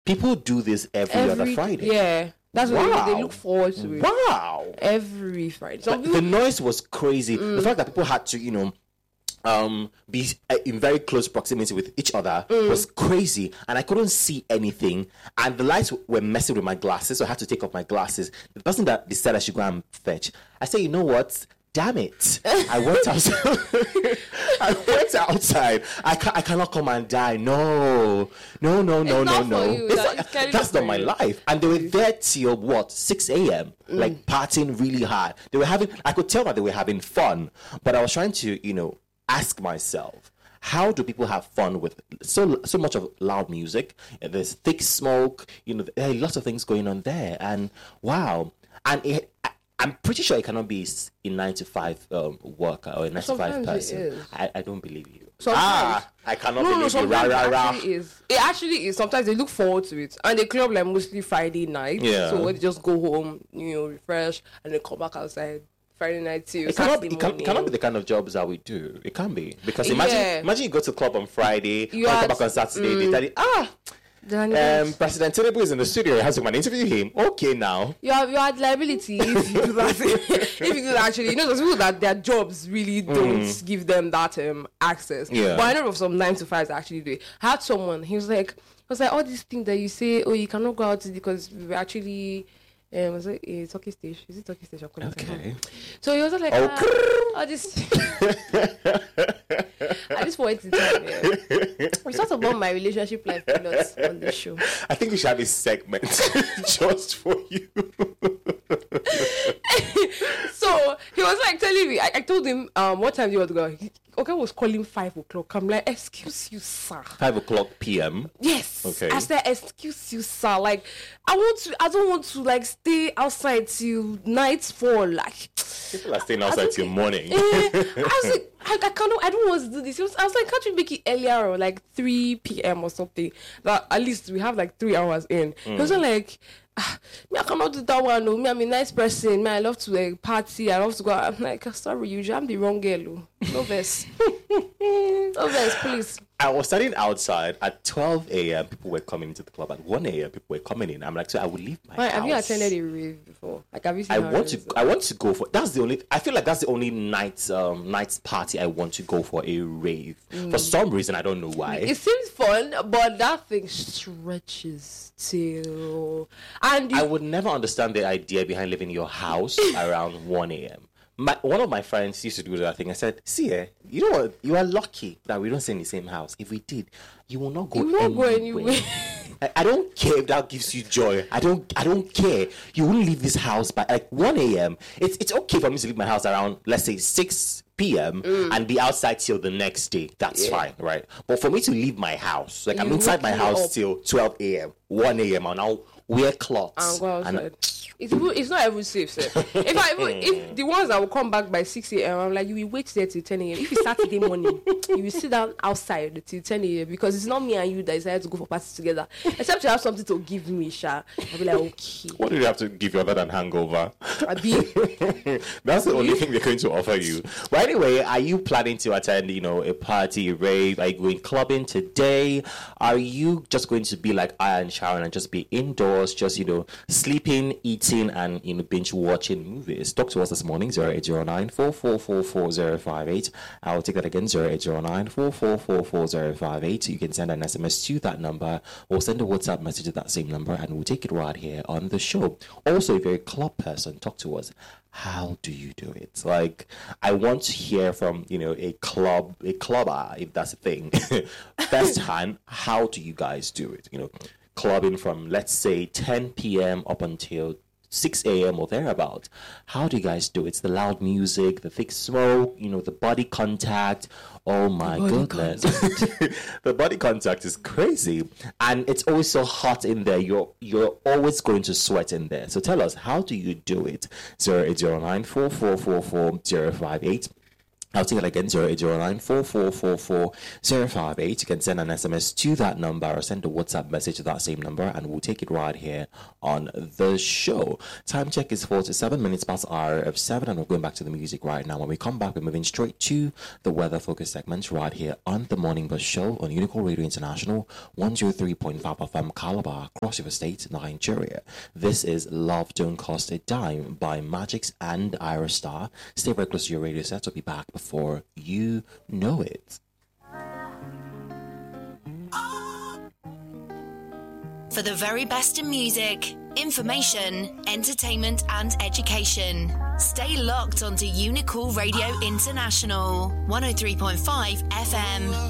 People do this every other Friday. Yeah. That's what they look forward to it. Wow. Every Friday. So the noise was crazy. The fact that people had to, be in very close proximity with each other was crazy. And I couldn't see anything. And the lights were messing with my glasses, so I had to take off my glasses. The person that decided I should go and fetch, I said, you know what? Damn it. I went outside. I cannot come and die. No. That's not my life. And they were there till 6 a.m. Like partying really hard. I could tell that they were having fun. But I was trying to, ask myself, how do people have fun with so much of loud music? There's thick smoke, there are lots of things going on there. And wow. And I'm pretty sure it cannot be a 9-to-5 worker or a 9-to-5 person. I don't believe you. Sometimes. I cannot believe you. It actually is. Sometimes they look forward to it. And they club like mostly Friday night. Yeah. So when they just go home, refresh, and then come back outside Friday night too. It cannot be the kind of jobs that we do. It can be. Because imagine you go to the club on Friday, come back on Saturday, they tell you, President Tinubu is in the studio. He has to come and interview him. Okay, now you are liability if you do that. If you do actually, there's people that their jobs really don't give them that access. Yeah. But I know of some 9-to-5s that actually do it. I had someone. He was like, all these things that you say, you cannot go out because we actually. Was it a talking stage? Is it talking stage? Okay. So he was like, I just wanted to tell you. We talked about my relationship life a lot on the show. I think we should have a segment just for you. So he was like telling me, I told him, what time do you want to go? Okay, was calling 5 o'clock. I'm like, excuse you, sir. 5 o'clock p.m. Yes. Okay. I said, excuse you, sir. Like, I don't want to like stay outside till nightfall. Like, people are staying outside till morning. I was like, I don't want to do this. I was like, can't you make it earlier or like 3 p.m. or something? That at least we have like 3 hours in. He was like, me, I cannot do that one. No. Me, I'm a nice person. Me, I love to party. I love to go out. I'm like, sorry, you jammed the wrong girl. No verse. No verse, please. I was standing outside at 12 a.m. People were coming into the club. At 1 a.m. people were coming in. I'm like, so I will leave my house. Have you attended a rave before? Like, have you seen I want to go for. I feel like that's the only night party I want to go for, a rave. For some reason, I don't know why. It seems fun, but that thing stretches till. And I would never understand the idea behind leaving your house around 1 a.m. One of my friends used to do that thing. I said, see, you know what? You are lucky that we don't stay in the same house. If we did, you will not go anywhere. I don't care if that gives you joy. I don't care. You won't leave this house by like 1 a.m. It's okay for me to leave my house around, let's say, 6 p.m. and be outside till the next day. That's fine, right? But for me to leave my house, like I'm inside my house till 12 a.m., 1 a.m. and I'll wear clothes. It's not even safe, sir. If the ones that will come back by 6 a.m., I'm like, you will wait there till 10 a.m. If it's Saturday morning, you will sit down outside till 10 a.m. because it's not me and you that decided to go for parties together. Except you have something to give me, Sha. I'll be like, okay. What do you have to give you other than hangover? That's the only thing they're going to offer you. But anyway, are you planning to attend, a party, a rave? Are you going clubbing today? Are you just going to be like I and Sharon and just be indoors, just, sleeping, eating, and binge watching movies? Talk to us this morning, 0809-4444-058. I'll take that again, 0809-4444-058. You can send an SMS to that number or send a WhatsApp message to that same number and we'll take it right here on the show. Also, if you're a club person, talk to us. How do you do it? Like, I want to hear from, a clubber, if that's a thing. First hand, how do you guys do it? Clubbing from, let's say, 10 p.m. up until 6 a.m. or thereabout. How do you guys do it? It's the loud music, the thick smoke, the body contact. Oh my goodness. The body contact is crazy. And it's always so hot in there. You're always going to sweat in there. So tell us, how do you do it? 0809-4444-058. I'll take it again, 0809-4444-058. You can send an SMS to that number or send a WhatsApp message to that same number, and we'll take it right here on the show. Time check is 47 minutes past hour of 7, and we're going back to the music right now. When we come back, we're moving straight to the weather focus segment right here on the Morning Bus Show on Unicorn Radio International, 103.5 FM Calabar, Cross River State, Nigeria. This is Love Don't Cost a Dime by Magix and Iristar. Stay very close to your radio set. We'll be back before you know it. For the very best in music, information, entertainment and education, stay locked onto Unicool Radio International, 103.5 FM.